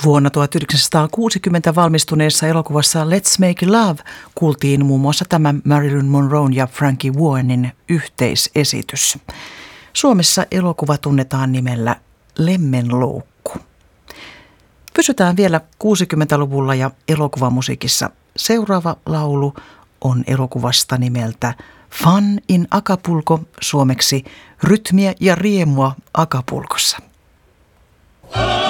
Vuonna 1960 valmistuneessa elokuvassa Let's Make Love kuultiin muun muassa tämä Marilyn Monroen ja Frankie Warrenin yhteisesitys. Suomessa elokuva tunnetaan nimellä Lemmenloukku. Pysytään vielä 60-luvulla ja elokuvamusiikissa. Seuraava laulu on elokuvasta nimeltä Fun in Acapulco, suomeksi rytmiä ja riemua Acapulcossa.